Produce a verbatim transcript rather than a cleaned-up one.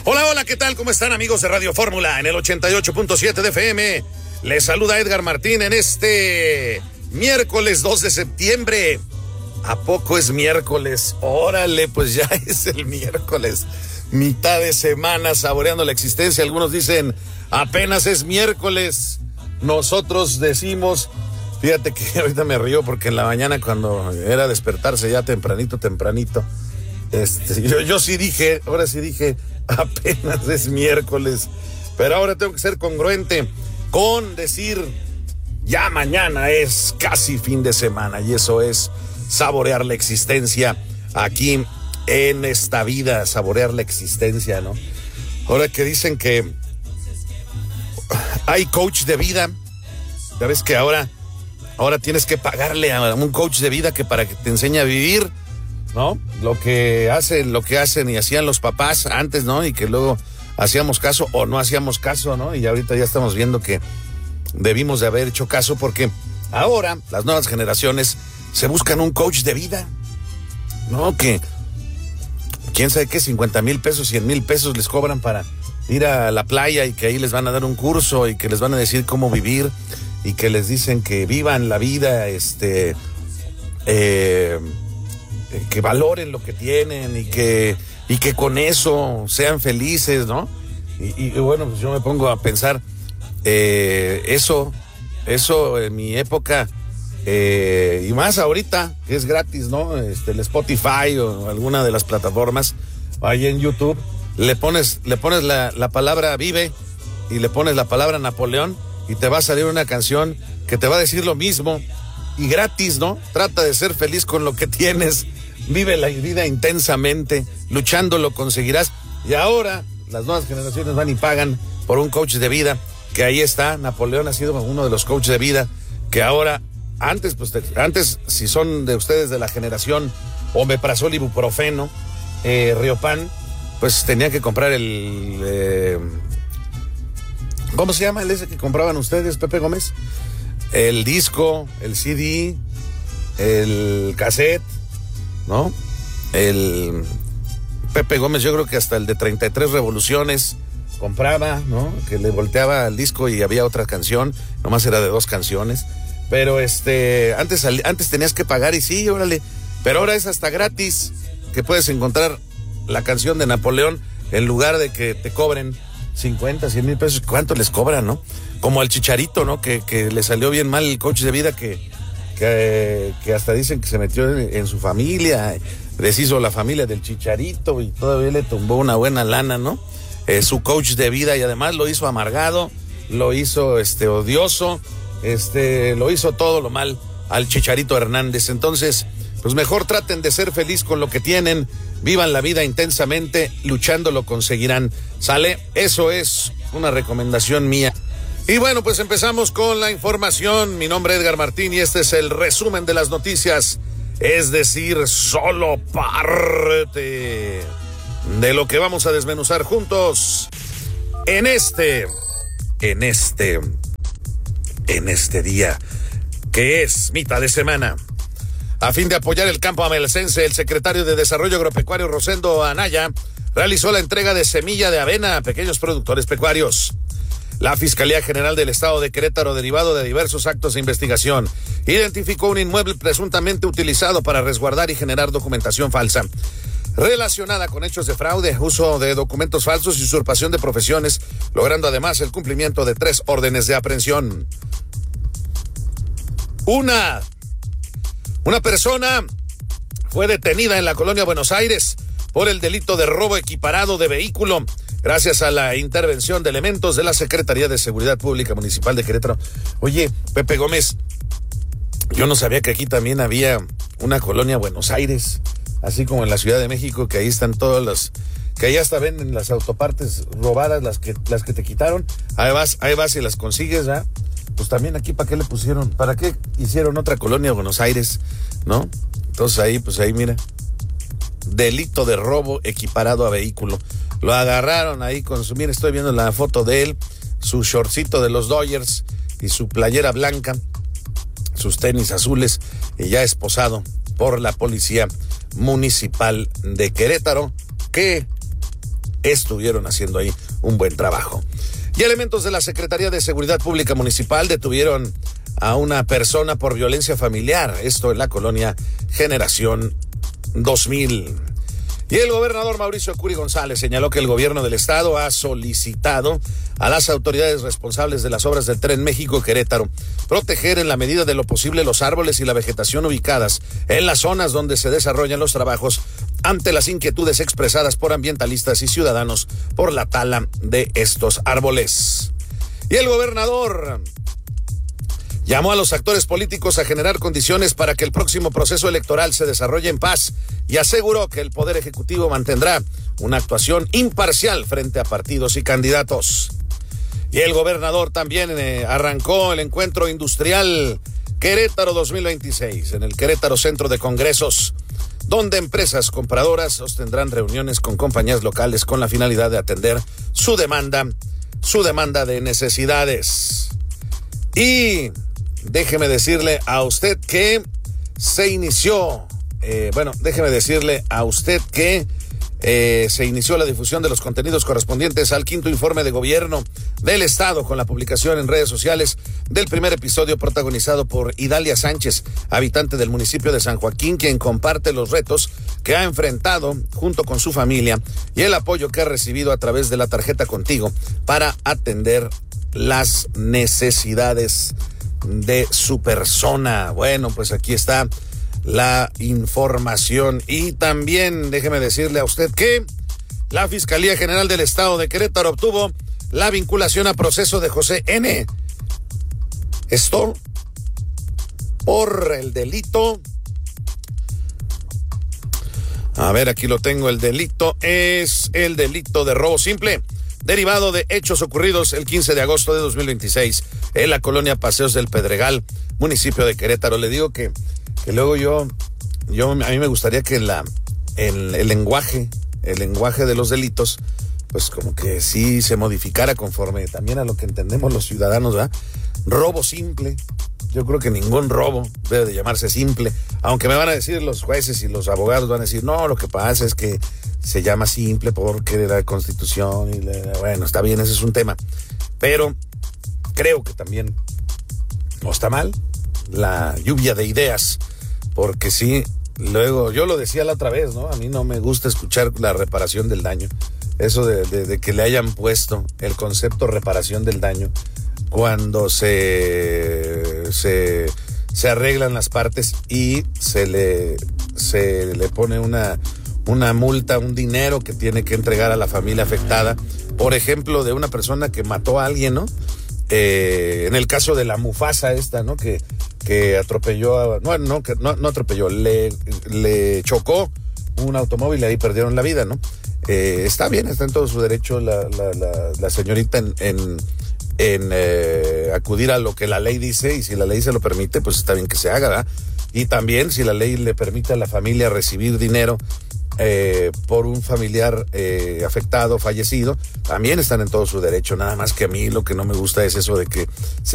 Hola, hola, ¿qué tal? ¿Cómo están, amigos de Radio Fórmula? En el ochenta y ocho punto siete de F M, les saluda Edgar Martín en este miércoles dos de septiembre. ¿A poco es miércoles? Órale, pues ya es el miércoles. Mitad de semana saboreando la existencia. Algunos dicen, apenas es miércoles. Nosotros decimos, fíjate que ahorita me río porque en la mañana cuando era despertarse ya tempranito, tempranito, este, yo, yo sí dije, ahora sí dije, apenas es miércoles. Pero ahora tengo que ser congruente con decir, ya mañana es casi fin de semana. Y eso es saborear la existencia aquí en esta vida, saborear la existencia, ¿no? Ahora que dicen que hay coach de vida, sabes que ahora, ahora tienes que pagarle a un coach de vida que para que te enseñe a vivir, ¿no? Lo que hacen, lo que hacen y hacían los papás antes, ¿no? Y que luego hacíamos caso o no hacíamos caso, ¿no? Y ahorita ya estamos viendo que debimos de haber hecho caso porque ahora las nuevas generaciones se buscan un coach de vida, ¿no? Que quién sabe qué, cincuenta mil pesos, cien mil pesos les cobran para ir a la playa y que ahí les van a dar un curso y que les van a decir cómo vivir y que les dicen que vivan la vida, este, eh, que valoren lo que tienen y que, y que con eso sean felices, ¿no? Y, y bueno, pues yo me pongo a pensar, eh, eso, eso en mi época, Eh, y más ahorita, que es gratis, ¿no? Este, el Spotify o alguna de las plataformas, ahí en YouTube, le pones, le pones la, la palabra vive y le pones la palabra Napoleón y te va a salir una canción que te va a decir lo mismo y gratis, ¿no? Trata de ser feliz con lo que tienes, vive la vida intensamente, luchando lo conseguirás. Y ahora las nuevas generaciones van y pagan por un coach de vida, que ahí está, Napoleón ha sido uno de los coaches de vida, que ahora Antes, pues, antes, si son de ustedes de la generación omeprazol, ibuprofeno, eh, Riopan, pues tenía que comprar el, eh, ¿cómo se llama el ese que compraban ustedes, Pepe Gómez? El disco, el C D, el cassette, ¿no? El Pepe Gómez, yo creo que hasta el de treinta y tres revoluciones compraba, ¿no? Que le volteaba al disco y había otra canción, nomás era de dos canciones. Pero este, antes, antes tenías que pagar y sí, órale, pero ahora es hasta gratis que puedes encontrar la canción de Napoleón en lugar de que te cobren cincuenta, cien mil pesos. ¿Cuánto les cobran, no? Como al Chicharito, ¿no? Que, que le salió bien mal el coach de vida que, que, que hasta dicen que se metió en, en su familia, deshizo la familia del Chicharito y todavía le tumbó una buena lana, ¿no? Eh, su coach de vida y además lo hizo amargado, lo hizo este odioso. Este, lo hizo todo lo mal al Chicharito Hernández. Entonces, pues mejor traten de ser feliz con lo que tienen, vivan la vida intensamente, luchando lo conseguirán. ¿Sale? Eso es una recomendación mía. Y bueno, pues empezamos con la información. Mi nombre es Edgar Martín y este es el resumen de las noticias, es decir, solo parte de lo que vamos a desmenuzar juntos en este, en este... en este día, que es mitad de semana. A fin de apoyar el campo amelcense, el secretario de Desarrollo Agropecuario, Rosendo Anaya, realizó la entrega de semilla de avena a pequeños productores pecuarios. La Fiscalía General del Estado de Querétaro, derivado de diversos actos de investigación, identificó un inmueble presuntamente utilizado para resguardar y generar documentación falsa relacionada con hechos de fraude, uso de documentos falsos y usurpación de profesiones, logrando además el cumplimiento de tres órdenes de aprehensión. Una, una persona fue detenida en la colonia Buenos Aires por el delito de robo equiparado de vehículo, gracias a la intervención de elementos de la Secretaría de Seguridad Pública Municipal de Querétaro. Oye, Pepe Gómez, yo no sabía que aquí también había una colonia Buenos Aires, así como en la Ciudad de México, que ahí están todas las, que ahí hasta venden las autopartes robadas, las que, las que te quitaron. Ahí vas, ahí vas y las consigues, ¿ah? Pues también aquí, ¿para qué le pusieron? ¿Para qué hicieron otra colonia Buenos Aires? ¿No? Entonces ahí, pues ahí, mira, delito de robo equiparado a vehículo. Lo agarraron ahí con su, mira, estoy viendo la foto de él, su shortcito de los Dodgers y su playera blanca, sus tenis azules, y ya esposado por la policía municipal de Querétaro, que estuvieron haciendo ahí un buen trabajo. Y elementos de la Secretaría de Seguridad Pública Municipal detuvieron a una persona por violencia familiar, esto en la colonia Generación dos mil. Y el gobernador Mauricio Curi González señaló que el gobierno del estado ha solicitado a las autoridades responsables de las obras del Tren México-Querétaro proteger en la medida de lo posible los árboles y la vegetación ubicadas en las zonas donde se desarrollan los trabajos ante las inquietudes expresadas por ambientalistas y ciudadanos por la tala de estos árboles. Y el gobernador llamó a los actores políticos a generar condiciones para que el próximo proceso electoral se desarrolle en paz y aseguró que el Poder Ejecutivo mantendrá una actuación imparcial frente a partidos y candidatos. Y el gobernador también eh, arrancó el encuentro industrial Querétaro dos mil veintiséis en el Querétaro Centro de Congresos, donde empresas compradoras sostendrán reuniones con compañías locales con la finalidad de atender su demanda, su demanda de necesidades. Y déjeme decirle a usted que se inició, eh, bueno, déjeme decirle a usted que eh, se inició la difusión de los contenidos correspondientes al quinto informe de gobierno del estado con la publicación en redes sociales del primer episodio protagonizado por Idalia Sánchez, habitante del municipio de San Joaquín, quien comparte los retos que ha enfrentado junto con su familia y el apoyo que ha recibido a través de la tarjeta Contigo para atender las necesidades de su persona. Bueno, pues aquí está la información. Y también déjeme decirle a usted que la Fiscalía General del Estado de Querétaro obtuvo la vinculación a proceso de José N. Esto por el delito. A ver, aquí lo tengo. El delito es el delito de robo simple, derivado de hechos ocurridos el quince de agosto de dos mil veintiséis en la colonia Paseos del Pedregal, municipio de Querétaro. Le digo que, que luego yo, yo, a mí me gustaría que la, el, el lenguaje, el lenguaje de los delitos, pues como que sí se modificara conforme también a lo que entendemos los ciudadanos, ¿verdad? Robo simple. Yo creo que ningún robo debe de llamarse simple, aunque me van a decir los jueces y los abogados, van a decir, no, lo que pasa es que se llama simple porque la Constitución y la, bueno, está bien, ese es un tema, pero creo que también no está mal la lluvia de ideas, porque sí, luego, yo lo decía la otra vez, ¿no? A mí no me gusta escuchar la reparación del daño, eso de, de, de que le hayan puesto el concepto reparación del daño cuando se, se, se arreglan las partes y se le, se le pone una, una multa, un dinero que tiene que entregar a la familia afectada, por ejemplo, de una persona que mató a alguien, ¿no? Eh, en el caso de la Mufasa esta, ¿no? Que, que atropelló a, no, no, que no, no atropelló, le, le chocó un automóvil y ahí perdieron la vida, ¿no? Eh, está bien, está en todo su derecho la, la, la, la señorita en, en, en eh, acudir a lo que la ley dice, y si la ley se lo permite, pues está bien que se haga, ¿verdad? Y también si la ley le permite a la familia recibir dinero eh, por un familiar eh, afectado, fallecido, también están en todo su derecho. Nada más que a mí lo que no me gusta es eso de que se